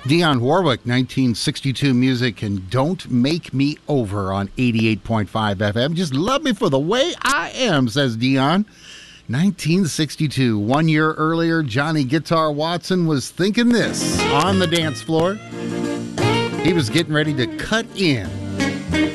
Dionne Warwick, 1962 music, and Don't Make Me Over on 88.5 FM. Just love me for the way I am, says Dionne. 1962, 1 year earlier, Johnny Guitar Watson was thinking this on the dance floor. He was getting ready to cut in